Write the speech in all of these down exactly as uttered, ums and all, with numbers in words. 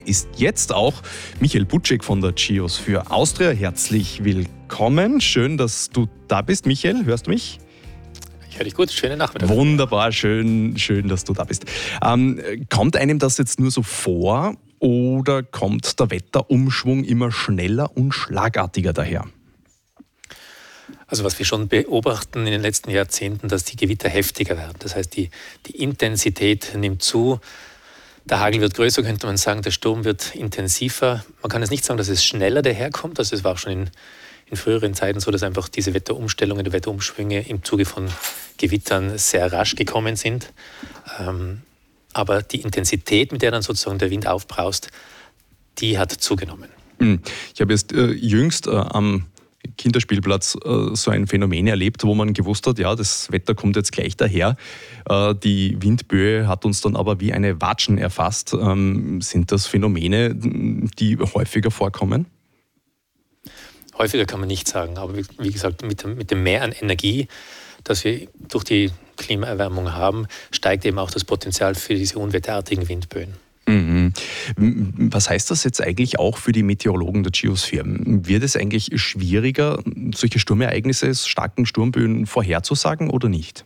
Ist jetzt auch Michael Butschek von der GEOS für Austria. Herzlich willkommen. Schön, dass du da bist. Michael, hörst du mich? Ich höre dich gut. Schönen Nachmittag. Wunderbar, schön, schön, dass du da bist. Ähm, kommt einem das jetzt nur so vor oder kommt der Wetterumschwung immer schneller und schlagartiger daher? Also was wir schon beobachten in den letzten Jahrzehnten, dass die Gewitter heftiger werden. Das heißt, die, die Intensität nimmt zu. Der Hagel wird größer, könnte man sagen. Der Sturm wird intensiver. Man kann jetzt nicht sagen, dass es schneller daherkommt. Also es war auch schon in, in früheren Zeiten so, dass einfach diese Wetterumstellungen, die Wetterumschwünge im Zuge von Gewittern sehr rasch gekommen sind. Ähm, aber die Intensität, mit der dann sozusagen der Wind aufbraust, die hat zugenommen. Ich habe jetzt äh, jüngst äh, am Kinderspielplatz äh, so ein Phänomen erlebt, wo man gewusst hat, ja, das Wetter kommt jetzt gleich daher. Äh, die Windböe hat uns dann aber wie eine Watschen erfasst. Ähm, sind das Phänomene, die häufiger vorkommen? Häufiger kann man nicht sagen, aber wie, wie gesagt, mit dem, mit dem Mehr an Energie, das wir durch die Klimaerwärmung haben, steigt eben auch das Potenzial für diese unwetterartigen Windböen. Mhm. Was heißt das jetzt eigentlich auch für die Meteorologen der Geosphere? Wird es eigentlich schwieriger, solche Sturmereignisse, starken Sturmböen vorherzusagen oder nicht?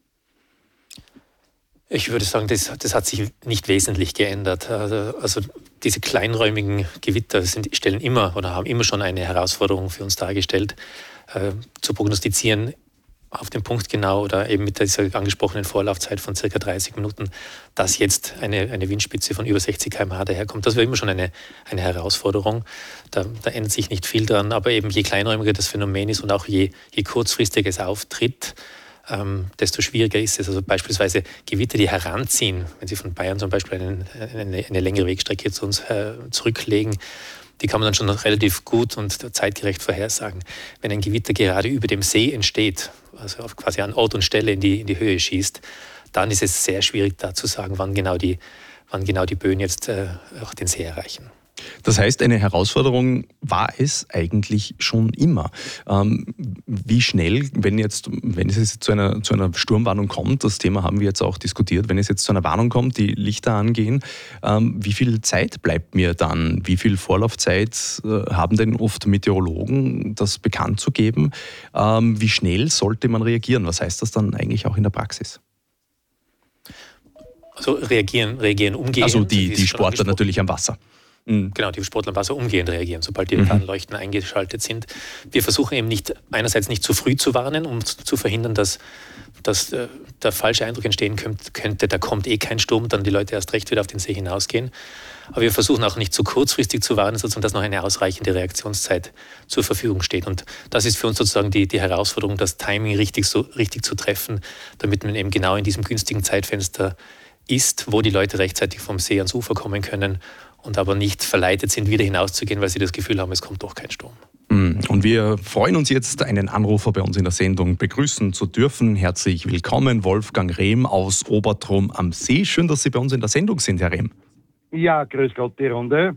Ich würde sagen, das, das hat sich nicht wesentlich geändert. Also, also diese kleinräumigen Gewitter sind, stellen immer oder haben immer schon eine Herausforderung für uns dargestellt, äh, zu prognostizieren, auf den Punkt genau oder eben mit dieser angesprochenen Vorlaufzeit von circa dreißig Minuten, dass jetzt eine, eine Windspitze von über sechzig Kilometer pro Stunde daherkommt. Das war immer schon eine, eine Herausforderung. Da, da ändert sich nicht viel dran, aber eben je kleinräumiger das Phänomen ist und auch je, je kurzfristiger es auftritt, ähm, desto schwieriger ist es. Also beispielsweise Gewitter, die heranziehen, wenn Sie von Bayern zum Beispiel einen, eine, eine längere Wegstrecke zu uns äh, zurücklegen, die kann man dann schon noch relativ gut und zeitgerecht vorhersagen. Wenn ein Gewitter gerade über dem See entsteht, also quasi an Ort und Stelle in die, in die Höhe schießt, dann ist es sehr schwierig da zu sagen, wann genau die, wann genau die Böen jetzt äh, auch den See erreichen. Das heißt, eine Herausforderung war es eigentlich schon immer. Ähm, wie schnell, wenn, jetzt, wenn es jetzt zu einer, zu einer Sturmwarnung kommt, das Thema haben wir jetzt auch diskutiert, wenn es jetzt zu einer Warnung kommt, die Lichter angehen, ähm, wie viel Zeit bleibt mir dann? Wie viel Vorlaufzeit äh, haben denn oft Meteorologen, das bekannt zu geben? Ähm, wie schnell sollte man reagieren? Was heißt das dann eigentlich auch in der Praxis? Also reagieren, reagieren umgehend. Also die, die Sportler natürlich am Wasser. Genau, die Sportler am Wasser umgehend reagieren, sobald die mhm. Warnleuchten eingeschaltet sind. Wir versuchen eben nicht, einerseits nicht zu früh zu warnen, um zu verhindern, dass, dass äh, der falsche Eindruck entstehen könnte, da kommt eh kein Sturm, dann die Leute erst recht wieder auf den See hinausgehen. Aber wir versuchen auch nicht zu kurzfristig zu warnen, sondern dass noch eine ausreichende Reaktionszeit zur Verfügung steht. Und das ist für uns sozusagen die, die Herausforderung, das Timing richtig, so, richtig zu treffen, damit man eben genau in diesem günstigen Zeitfenster ist, wo die Leute rechtzeitig vom See ans Ufer kommen können und aber nicht verleitet sind, wieder hinauszugehen, weil sie das Gefühl haben, es kommt doch kein Sturm. Und wir freuen uns jetzt, einen Anrufer bei uns in der Sendung begrüßen zu dürfen. Herzlich willkommen, Wolfgang Rehm aus Obertrum am See. Schön, dass Sie bei uns in der Sendung sind, Herr Rehm. Ja, grüß Gott, die Runde.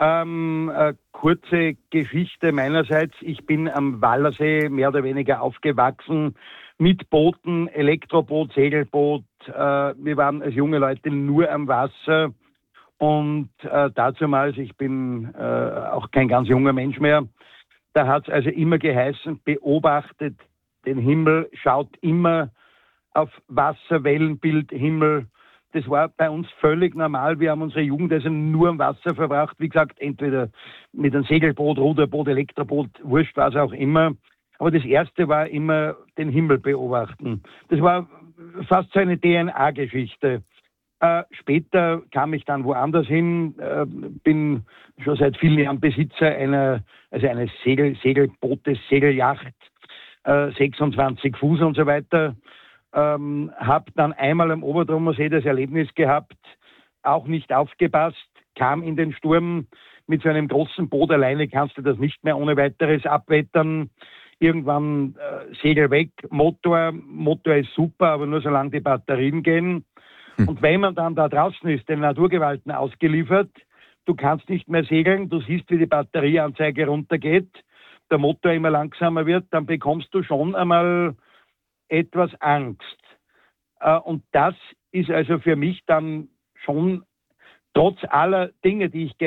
Ähm, äh, kurze Geschichte meinerseits. Ich bin am Wallersee mehr oder weniger aufgewachsen mit Booten, Elektroboot, Segelboot. Äh, wir waren als junge Leute nur am Wasser. Und äh, dazumals, ich bin äh, auch kein ganz junger Mensch mehr, da hat es also immer geheißen, beobachtet den Himmel, schaut immer auf Wasser, Wellenbild, Himmel. Das war bei uns völlig normal. Wir haben unsere Jugend also nur am Wasser verbracht. Wie gesagt, entweder mit einem Segelboot, Ruderboot, Elektroboot, wurscht, was auch immer. Aber das Erste war immer den Himmel beobachten. Das war fast so eine D N A-Geschichte. Äh, später kam ich dann woanders hin, äh, bin schon seit vielen Jahren Besitzer einer, also eines Segel, Segelbootes, Segelyacht, äh, sechsundzwanzig Fuß und so weiter. Ähm, habe dann einmal am Obertrummer See das Erlebnis gehabt, auch nicht aufgepasst, kam in den Sturm mit so einem großen Boot, alleine kannst du das nicht mehr ohne weiteres abwettern. Irgendwann äh, Segel weg, Motor, Motor ist super, aber nur solange die Batterien gehen. Und wenn man dann da draußen ist, den Naturgewalten ausgeliefert, du kannst nicht mehr segeln, du siehst, wie die Batterieanzeige runtergeht, der Motor immer langsamer wird, dann bekommst du schon einmal etwas Angst. Und das ist also für mich dann schon trotz aller Dinge, die ich